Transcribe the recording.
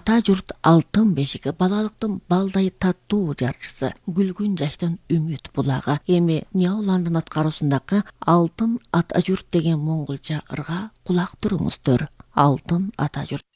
Ата журт алтын бешиги, балалыктын балдай таттуу жарчысы, күлгүн жаштан үмүт булагы. Эми Неоландын аткаруусундагы Алтын ата журт деген монголча ырга кулак туруңуздар. Алтын ата журт.